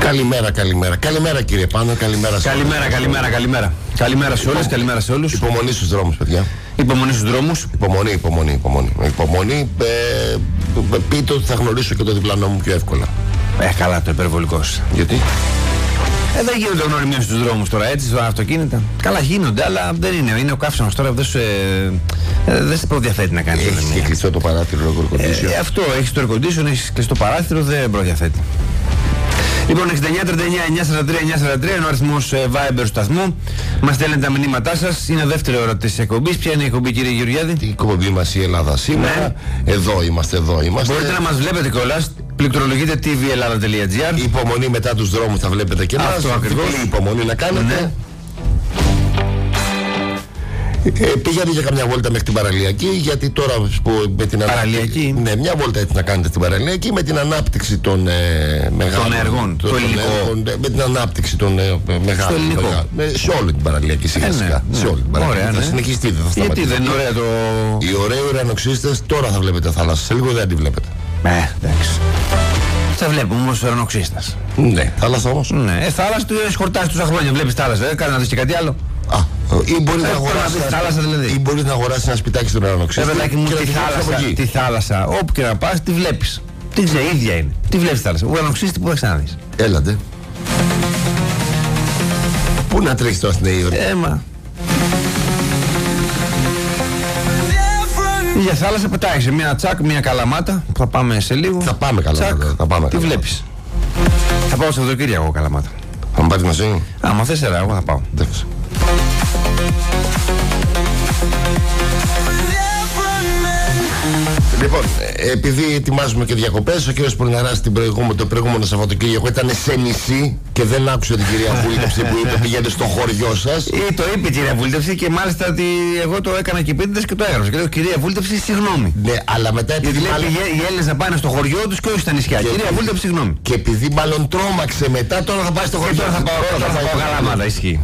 Καλημέρα, καλημέρα. Καλημέρα κύριε Πάνο, καλημέρα σε όλους. Καλημέρα σε όλες, καλημέρα σε όλους. Υπομονή στους δρόμους, παιδιά. Υπομονή στους δρόμους. Υπομονή. Πείτε ότι θα γνωρίσω και το διπλανό μου πιο εύκολα. Καλά το υπερβολικός. Γιατί? Δεν γίνονται γνωριμίες στους δρόμους τώρα, έτσι, στα αυτοκίνητα. Καλά γίνονται, αλλά δεν είναι. Είναι ο καύσωνας τώρα, δεν σε προδιαθέτει να κάνεις. Έχεις και κλειστό το παράθυρο, το air condition. Αυτό, έχεις το air condition, έχεις κλειστό παράθυρο, δεν προδιαθέτει. Λοιπόν, 69-39-943 είναι ο αριθμός Viber του σταθμού. Μας στέλνετε τα μηνύματά σας. Είναι δεύτερη ώρα της εκπομπής. Ποια είναι η εκπομπή, κύριε Γεωργιάδη? Η εκπομπή μας η Ελλάδα σήμερα. Ναι. Εδώ είμαστε. Μπορείτε να μας βλέπετε κιόλας. Πληκτρολογείτε tvellada.gr. Υπομονή, μετά τους δρόμους θα βλέπετε και εμάς. Αυτό ακριβώς. Υπομονή να κάνετε. Ναι. Πήγατε για καμιά βόλτα μέχρι την Παραλιακή, γιατί τώρα που με την Παραλιακή. Ναι, μια βόλτα έτσι να κάνετε στην Παραλιακή με την ανάπτυξη των μεγάλων έργων. Με την ανάπτυξη των μεγάλων. Σε όλη την Παραλιακή σιγά. Σε όλη την Παραλιακή. Ωραία, θα συνεχιστεί, δεν θα σταματήσει. Γιατί δεν είναι ωραία το. Οι ωραίοι ουρανοξύστες τώρα θα βλέπετε θάλασσα. Σε λίγο δεν τη βλέπετε. Εντάξει. Θα βλέπουμε όμως ουρανοξύστας. Ναι, θάλασσα όμως. Ναι, θάλασσα του χορτάζει τόσα χρόνια. Βλέπεις θάλασσα, δεν κάνει να δεις και κάτι άλλο. Ή μπορείς να αγοράσεις ένα σπιτάκι στον ουρανοξύστη. Παιδάκι μου, τη θάλασσα, όπου και να πας, τη βλέπεις. Τι ξέρει, ίδια είναι. Τι βλέπεις θάλασσα. Ουρανοξύστη που θα ξαναδείς. Έλατε. Πού να τρέχεις τώρα στην Νέα Υόρκη? Για θάλασσα πετάγεσαι μια τσάκ, μια Καλαμάτα. Θα πάμε σε λίγο. Θα πάμε Καλαμάτα. Τι βλέπεις? Θα πάω στο Σαββατοκύριακο Καλαμάτα. Θα μου πάρεις μαζί? Άμα θες, εγώ θα πάω. Εντάξει. Λοιπόν, επειδή ετοιμάζουμε και διακοπές, ο κύριος Πολυναράς το προηγούμενο Σαββατοκύριακο ήταν σε νησί και δεν άκουσε την κυρία Βούλτευση που είπε πηγαίνετε στο χωριό σας. Το είπε η κυρία Βούλτευση και μάλιστα ότι εγώ το έκανα και επίτηδες και το έγραψα. Και λέω, κυρία Βούλτευση, συγγνώμη. Ναι, αλλά μετά επειδή. Γιατί οι Έλληνες να πάνε στο χωριό τους και όχι στα νησιά. Κυρία Βούλτευση, συγγνώμη. Και επειδή μάλλον τρόμαξε μετά, τώρα θα πάει στο χωριό. Τώρα θα πάω Καλαμάτα, ισχύει.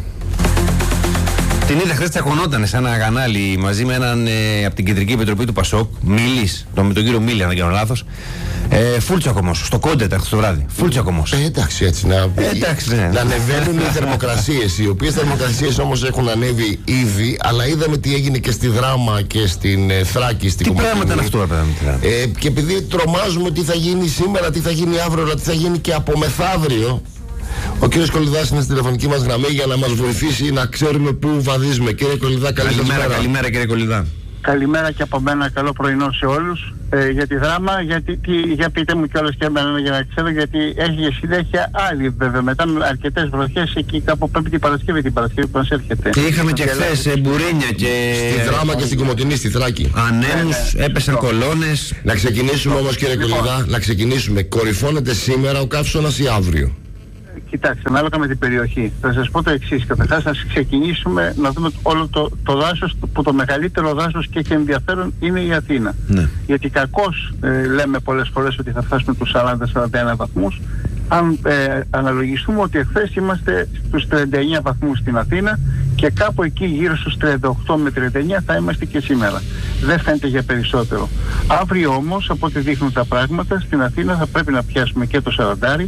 Την είδα χθες, τσακωνόταν σε ένα κανάλι μαζί με έναν από την Κεντρική Επιτροπή του Πασόκ, Μίλης, με τον κύριο Μίλη, αν δεν κάνω λάθος. Φουλ τσακωμός, στο Κόντετα χθες το βράδυ. Φουλ τσακωμός. Εντάξει, έτσι να ανεβαίνουν οι θερμοκρασίες, οι οποίες θερμοκρασίες όμως έχουν ανέβει ήδη, αλλά είδαμε τι έγινε και στη Δράμα και στην Θράκη, στην Κομωτινή. Τι πράγμα ήταν αυτό, παιδάκι? Και επειδή τρομάζουμε τι θα γίνει σήμερα, τι θα γίνει αύριο, αλλά τι θα γίνει και από μεθαύριο. Ο κύριος Κολιδάς είναι στη τηλεφωνική μας γραμμή για να μας βοηθήσει να ξέρουμε πού βαδίζουμε. Κύριε Κολιδά, καλημέρα κύριε Κολιδά. Καλημέρα και από μένα, καλό πρωινό σε όλους. Για τη Δράμα, για πείτε μου κιόλας και εμένα για να ξέρω, γιατί έχει συνέχεια άλλη βέβαια. Μετά με αρκετές βροχές εκεί από Πέμπτη Παρασκευή, την Παρασκευή που μας έρχεται. Και είχαμε και χθες μπουρίνια και. Στη Δράμα και στην Κομωτινή, στη Θράκη. Ανέμους, έπεσαν κολόνες. Να ξεκινήσουμε όμως κύριε Κολιδά, να ξεκινήσουμε. Κορυφώνεται σήμερα ο καύσωνας ή αύριο? Κοιτάξτε, ανάλογα με την περιοχή. Θα σας πω το εξής. Καταρχάς, να ξεκινήσουμε να δούμε όλο το δάσος, που το μεγαλύτερο δάσος και έχει ενδιαφέρον είναι η Αθήνα. Ναι. Γιατί κακώς λέμε πολλές φορές ότι θα φτάσουμε τους 40-41 βαθμούς. Αν αναλογιστούμε ότι εχθές είμαστε στους 39 βαθμούς στην Αθήνα και κάπου εκεί γύρω στους 38 με 39 θα είμαστε και σήμερα. Δεν φαίνεται για περισσότερο. Αύριο όμως, από ό,τι δείχνουν τα πράγματα, στην Αθήνα θα πρέπει να πιάσουμε και το 40.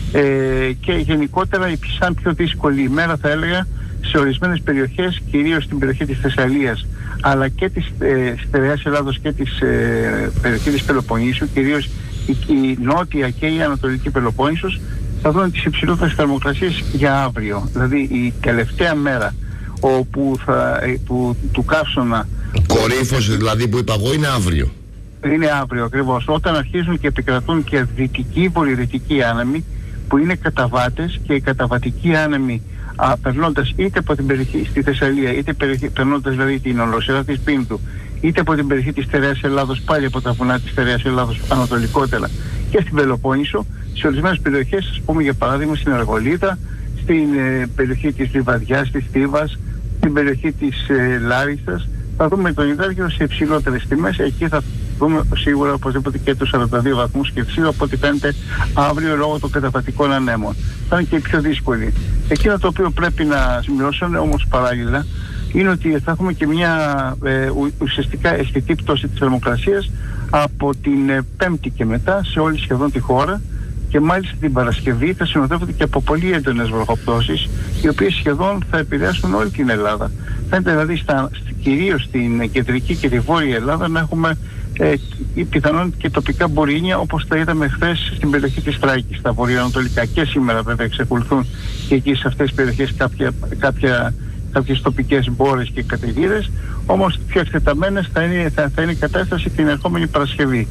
Και γενικότερα σαν πιο δύσκολη ημέρα θα έλεγα σε ορισμένες περιοχές, κυρίως στην περιοχή της Θεσσαλίας αλλά και της στερεάς Ελλάδος και της περιοχή της Πελοποννήσου, κυρίως η νότια και η ανατολική Πελοπόννησος, θα δουν τις υψηλότερες θερμοκρασίες για αύριο, δηλαδή η τελευταία μέρα όπου του καύσωνα κορύφωση δηλαδή που είπα εγώ είναι αύριο. Είναι αύριο ακριβώς, όταν αρχίζουν και επικρατούν και δυτικοί βορειοδυτικοί άνεμοι που είναι καταβάτες, και οι καταβατικοί άνεμοι περνώντας είτε από την περιοχή στη Θεσσαλία, είτε περνώντας δηλαδή την ολοσυρά της Πίνδου, είτε από την περιοχή της στερεάς Ελλάδος, πάλι από τα βουνά της στερεάς Ελλάδος ανατολικότερα και στην Πελοπόννησο, σε ορισμένες περιοχές, ας πούμε για παράδειγμα στην Αργολίδα, στην περιοχή της Λιβαδιάς, της Θήβας, στην περιοχή της Λάρισσας, θα δούμε τον υδράργυρο σε υψηλότερες τιμές. Εκεί θα δούμε σίγουρα οπωσδήποτε και τους 42 βαθμούς Κελσίου, από ό,τι φαίνεται αύριο λόγω των καταβατικών ανέμων. Θα είναι και η πιο δύσκολη. Εκείνο το οποίο πρέπει να σημειώσω όμως παράλληλα είναι ότι θα έχουμε και μια ουσιαστικά αισθητή πτώση της θερμοκρασίας από την Πέμπτη και μετά σε όλη σχεδόν τη χώρα, και μάλιστα την Παρασκευή θα συνοδεύονται και από πολύ έντονες βροχοπτώσεις, οι οποίες σχεδόν θα επηρεάσουν όλη την Ελλάδα. Φαίνεται δηλαδή κυρίως στην κεντρική και τη βόρεια Ελλάδα να έχουμε πιθανόν και τοπικά μπορίνια, όπως τα είδαμε χθες στην περιοχή της Θράκης, στα βορειοανατολικά, και σήμερα βέβαια εξακολουθούν και εκεί σε αυτές τις περιοχές κάποιες τοπικές μπόρες και καταιγίδες, όμως πιο εκτεταμένες θα είναι η κατάσταση την ερχόμενη Παρασκευή.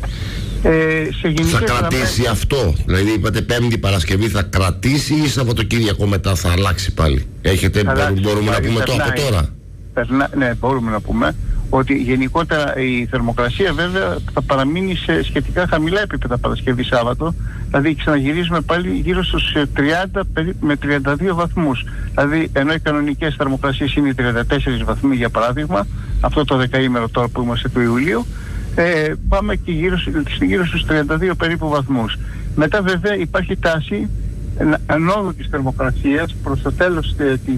Θα κρατήσει αυτό, δηλαδή είπατε Πέμπτη Παρασκευή θα κρατήσει ή Σαββατοκύριακο μετά θα αλλάξει πάλι? Μπορούμε να πούμε το από τώρα? Ναι, μπορούμε να πούμε ότι γενικότερα η θερμοκρασία βέβαια θα παραμείνει σε σχετικά χαμηλά επίπεδα Παρασκευή Σάββατο, δηλαδή ξαναγυρίζουμε πάλι γύρω στους 30 με 32 βαθμούς, δηλαδή ενώ οι κανονικές θερμοκρασίες είναι 34 βαθμοί για παράδειγμα, αυτό το δεκαήμερο τώρα που είμαστε του Ιουλίου, πάμε και γύρω στους 32 περίπου βαθμούς. Μετά βέβαια υπάρχει τάση ανόδου της θερμοκρασίας προς το τέλος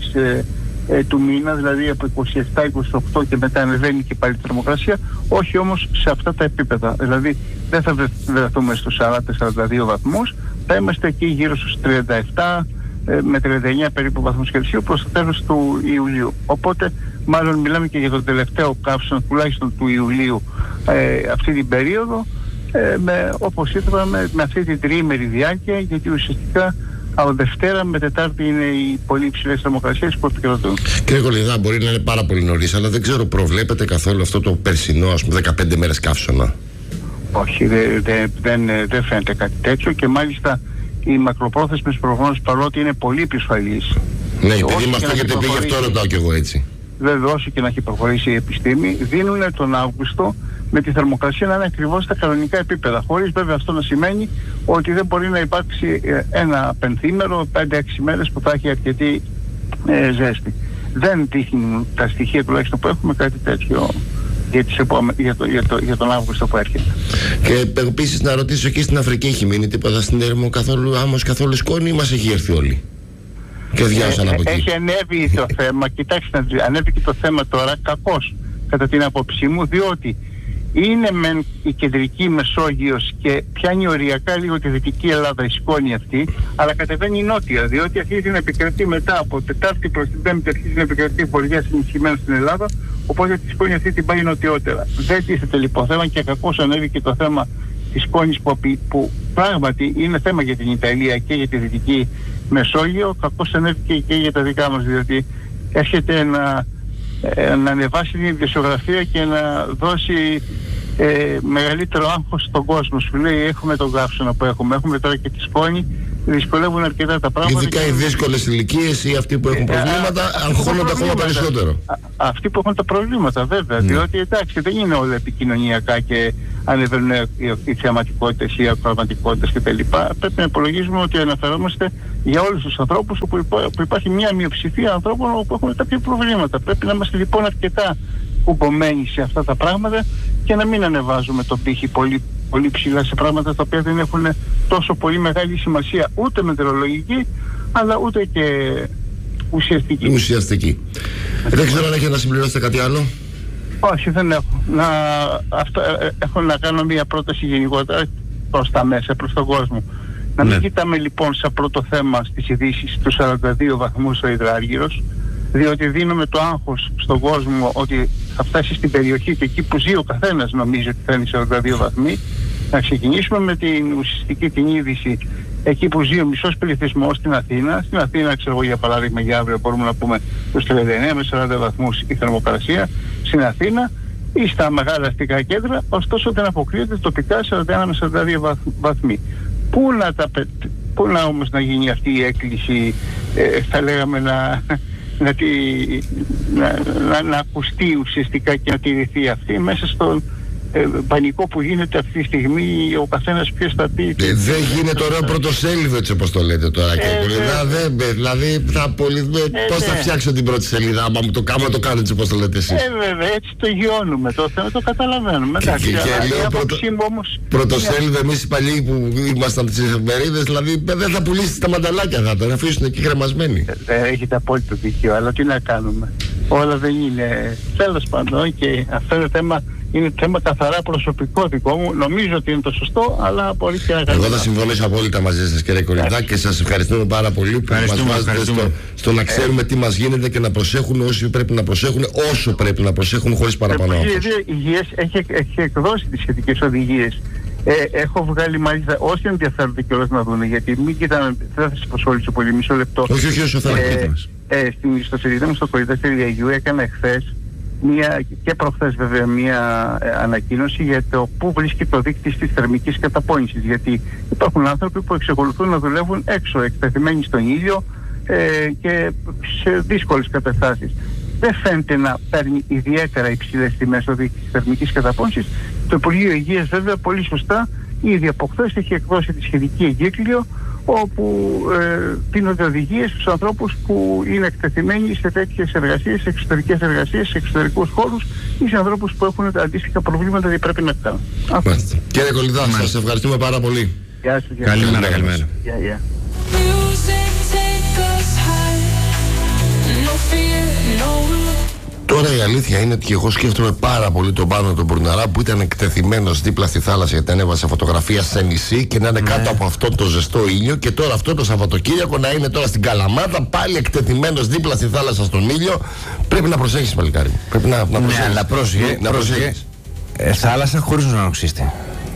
του μήνα, δηλαδή από 27-28 και μετά ανεβαίνει και πάλι η θερμοκρασία, όχι όμως σε αυτά τα επίπεδα, δηλαδή δεν θα βρεθούμε στους 40-42 βαθμούς, θα είμαστε εκεί γύρω στους 37 με 39 περίπου βαθμούς Κελσίου προς το τέλος του Ιουλίου. Οπότε μάλλον μιλάμε και για τον τελευταίο καύσωνα τουλάχιστον του Ιουλίου αυτή την περίοδο, όπως είπαμε με αυτή την τριήμερη διάρκεια, γιατί ουσιαστικά από Δευτέρα με Τετάρτη είναι οι πολύ υψηλές θερμοκρασίες που επικρατούν. Κύριε Κολυδά, μπορεί να είναι πάρα πολύ νωρίς, αλλά δεν ξέρω, προβλέπετε καθόλου αυτό το περσινό, ας πούμε, 15 μέρες καύσωνα? Όχι, δεν φαίνεται κάτι τέτοιο, και μάλιστα οι μακροπρόθεσμες προγνώσεις, παρότι είναι πολύ επισφαλείς. Ναι, επειδή με αυτό γιατί πήγε αυτό ρωτάω κι εγώ έτσι. Βέβαια, όσο και να έχει προχωρήσει η επιστήμη, δίνουν τον Αύγουστο με τη θερμοκρασία να είναι ακριβώς στα κανονικά επίπεδα. Χωρίς βέβαια αυτό να σημαίνει ότι δεν μπορεί να υπάρξει ένα πενθήμερο, 5-6 μέρες που θα έχει αρκετή ζέστη. Δεν δείχνουν τα στοιχεία τουλάχιστον που έχουμε κάτι τέτοιο για τον Αύγουστο που έρχεται. Και επίσης να ρωτήσω, εκεί στην Αφρική έχει μείνει τίποτα στην έρημο καθόλου άμμος, καθόλου σκόνη, ή μας έχει έρθει όλοι και διάσαν από εκεί? Έχει ανέβει το θέμα, κοιτάξτε, ανέβηκε το θέμα τώρα κακώς κατά την άποψή μου, διότι είναι μεν η κεντρική Μεσόγειος και πιάνει οριακά λίγο τη Δυτική Ελλάδα η σκόνη αυτή, αλλά κατεβαίνει νότια, διότι αρχίζει να επικρατεί μετά από Τετάρτη προς την Πέμπτη, αρχίζει να επικρατεί βορειά συνεχισμένα στην Ελλάδα, οπότε τη σκόνη αυτή την πάει νοτιότερα. Δεν τίθεται λοιπόν θέμα, και κακώς ανέβηκε το θέμα της σκόνης που πράγματι είναι θέμα για την Ιταλία και για τη Δυτική Μεσόγειο, κακώς ανέβηκε και για τα δικά μας, διότι έρχεται να ανεβάσει την ιδιοσιογραφία και να δώσει μεγαλύτερο άγχος στον κόσμο. Σου λέει, έχουμε τον καύσωνα που έχουμε τώρα και τη σκόνη, δυσκολεύουν αρκετά τα πράγματα. Ειδικά οι δύσκολες ηλικίες ή αυτοί που έχουν προβλήματα αγχώνονται ακόμα περισσότερο. Αυτοί που έχουν τα προβλήματα βέβαια, διότι εντάξει δεν είναι όλα επικοινωνιακά και ανεβαίνουν οι θεαματικότητες ή οι ακροαματικότητες κτλ. Πρέπει να υπολογίζουμε ότι αναφερόμαστε για όλους τους ανθρώπους που υπάρχει μια μειοψηφία ανθρώπων που έχουν κάποια προβλήματα. Πρέπει να είμαστε λοιπόν αρκετά κουμπωμένοι σε αυτά τα πράγματα και να μην ανεβάζουμε τον πύχη πολύ ψηλά σε πράγματα τα οποία δεν έχουν τόσο πολύ μεγάλη σημασία, ούτε μετεωρολογική αλλά ούτε και ουσιαστική. Δεν ξέρω αν έχετε να συμπληρώσετε κάτι άλλο. Όχι, δεν έχω. Έχω να κάνω μια πρόταση γενικότερα προς τα μέσα, προς τον κόσμο. Να μην κοιτάμε λοιπόν σαν πρώτο θέμα στις ειδήσεις τους 42 βαθμούς ο υδράργυρος, διότι δίνουμε το άγχος στον κόσμο ότι θα φτάσει στην περιοχή και εκεί που ζει ο καθένας νομίζει ότι θα είναι 42 βαθμοί. Να ξεκινήσουμε με την ουσιαστική την είδηση εκεί που ζει ο μισός πληθυσμός στην Αθήνα. Στην Αθήνα, ξέρω εγώ για παράδειγμα, για αύριο μπορούμε να πούμε τους 39 με 40 βαθμούς η θερμοκρασία στην Αθήνα ή στα μεγάλα αστικά κέντρα, ωστόσο δεν αποκλείεται τοπικά 41 με 42 βαθμοί. Πού να όμως να γίνει αυτή η έκκληση, θα λέγαμε να ακουστεί ουσιαστικά και να τηρηθεί αυτή μέσα στον πανικό που γίνεται αυτή τη στιγμή, ο καθένας ποιος θα πει. Δεν γίνεται ωραίο πρωτοσέλιδο έτσι όπως το λέτε τώρα, δηλαδή πώς θα φτιάξω την πρώτη σελίδα άμα το κάνω έτσι όπως το λέτε εσείς? Βέβαια, έτσι το γιώνουμε το θέμα, το καταλαβαίνουμε. Πρωτοσέλιδο, εμείς οι παλιοί που ήμασταν τις εφημερίδες, δηλαδή δεν θα πουλήσει τα μανταλάκια, θα τα αφήσουν εκεί κρεμασμένοι. Έχετε απόλυτο δίκιο, αλλά τι να κάνουμε, όλα δεν είναι, τέλος πάντων, και αυτό είναι θέμα είναι θέμα καθαρά προσωπικό δικό μου. Νομίζω ότι είναι το σωστό, αλλά πολύ και να Εγώ θα συμφωνήσω απόλυτα μαζί σας, κύριε Κολυντά, και σας ευχαριστούμε πάρα πολύ που μας βάζετε στο να ξέρουμε τι μας γίνεται και να προσέχουν όσοι πρέπει να προσέχουν, όσο πρέπει να προσέχουν, χωρίς παραπάνω. Η Υπουργεία Υγείας έχει εκδώσει τις σχετικές οδηγίες. Έχω βγάλει μάλιστα όσοι ενδιαφέρονται κιόλας να δουν, γιατί μην κοιτάμε, δεν θα σας προσόλυσω πολύ, μισό λεπτό. Όχι, όσο θέλετε. Στην ιστοσελίδα μου στο Κολυντά.eu έκανα εχθές και προχθές βέβαια μία ανακοίνωση για το πού βρίσκει το δίκτυο της θερμικής καταπώνησης, γιατί υπάρχουν άνθρωποι που εξακολουθούν να δουλεύουν έξω, εκτεθειμένοι στον ήλιο και σε δύσκολες καταστάσεις. Δεν φαίνεται να παίρνει ιδιαίτερα υψηλές τιμές ο δίκτυος της θερμικής καταπώνησης. Το Υπουργείο Υγείας βέβαια πολύ σωστά ήδη από χθες έχει εκδώσει τη σχετική εγκύκλιο, όπου δίνονται οδηγίες στους ανθρώπους που είναι εκτεθειμένοι σε τέτοιες εργασίες, σε εξωτερικές εργασίες, σε εξωτερικούς χώρους ή σε ανθρώπους που έχουν αντίστοιχα προβλήματα και πρέπει να κάνουν. Κύριε Κολυντά, σας ευχαριστούμε πάρα πολύ. Γεια σας. Καλημέρα, καλημέρα. Τώρα η αλήθεια είναι ότι εγώ σκέφτομαι πάρα πολύ τον Πάνο τον Μπουρναρά που ήταν εκτεθειμένος δίπλα στη θάλασσα γιατί ανέβασε φωτογραφία σε νησί και να είναι κάτω από αυτό το ζεστό ήλιο, και τώρα αυτό το Σαββατοκύριακο να είναι τώρα στην Καλαμάτα πάλι εκτεθειμένος δίπλα στη θάλασσα στον ήλιο. Πρέπει να προσέχεις, παλικάρι. Πρέπει να προσέχεις. Ναι, αλλά πρόσεχε. Θάλασσα χωρίς ουρανοξύστη.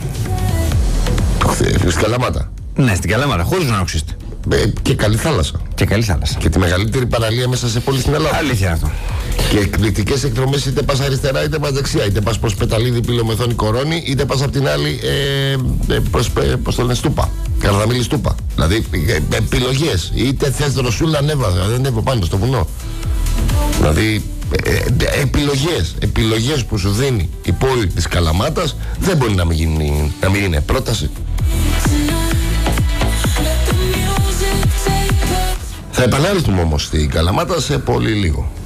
Στην Καλαμάτα. Ναι, στην Καλαμάτα, χωρίς ουρανοξύστη. Και καλή θάλασσα. Και καλή θάλασσα. Και τη μεγαλύτερη παραλία μέσα σε πόλη στην Ελλάδα. Αλήθεια αυτό. Και εκπληκτικές εκδρομές, είτε πας αριστερά είτε πας δεξιά. Είτε πας προς Πεταλίδη, Πύλο, Μεθόνη, Κορώνη, είτε πας από την άλλη προς τον Στούπα. Καρδαμήλη Στούπα. Δηλαδή επιλογές. Είτε θες Δροσούλα, δεν ανέβω πάνω στο βουνό. Δηλαδή επιλογές που σου δίνει η πόλη της Καλαμάτας δεν μπορεί να μην είναι πρόταση. Θα επανέλθουμε όμως στην Καλαμάτα σε πολύ λίγο.